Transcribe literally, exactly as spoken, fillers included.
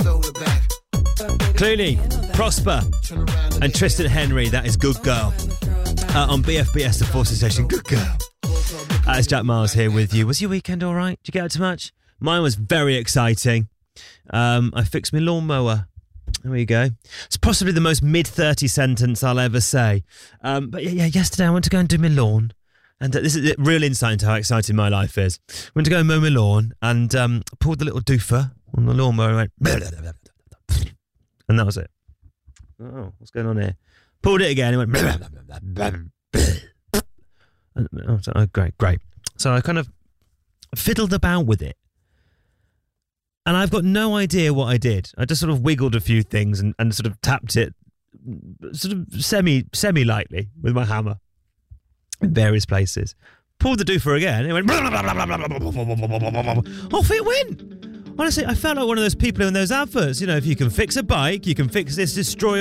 Clooney, Prosper, and Tristan Henry. That is Good Girl. Uh, on B F B S, the Forces Station. Good girl. Uh, it's Jack Miles here with you. Was your weekend all right? Did you get out too much? Mine was very exciting. Um, I fixed my lawnmower. There we go. It's possibly the most mid thirty sentence I'll ever say. Um, but yeah, yeah, yesterday I went to go and do my lawn. And uh, this is a real insight into how exciting my life is. Went to go and mow my lawn and um, pulled the little doofer on the lawnmower and went... And that was it. Oh, what's going on here? Pulled it again and went... And, oh, so, oh, great, great. So I kind of fiddled about with it. And I've got no idea what I did. I just sort of wiggled a few things and, and sort of tapped it sort of semi, semi-lightly with my hammer in various places. Pulled the doofer again. It went... Off it went. Honestly, I felt like one of those people in those adverts. You know, if you can fix a bike, you can fix this destroyer.